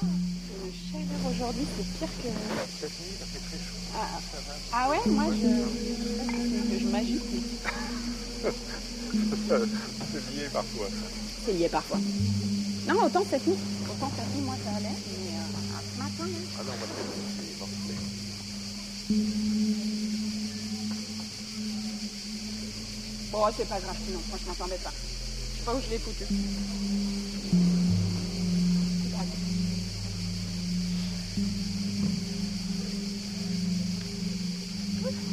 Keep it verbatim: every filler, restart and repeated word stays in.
Le chaleur aujourd'hui, c'est pire que... Cette nuit, ça fait très chaud. Ah, Ça va. ah ouais, moi je... je, je m'agite. C'est lié parfois. C'est lié parfois. Non, autant cette nuit. Autant cette nuit, moi ça allait. Mais euh, ce matin, hein. Ah non, moi c'est morcelé. Oh, c'est pas grave, sinon, franchement, t'embête pas. Je sais pas où je l'ai foutu. C'est pas grave.